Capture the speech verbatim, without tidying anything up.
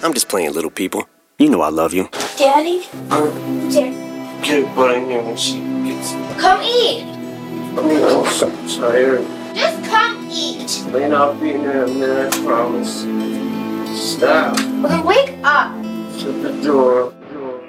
I'm just playing little people. You know I love you. Daddy? Uh, Daddy. Get butt in here when she gets... Come eat. I'm so tired. Just come eat. Lane, I'll be in there in a minute, I promise. Stop. Well, then wake up. Shut the door.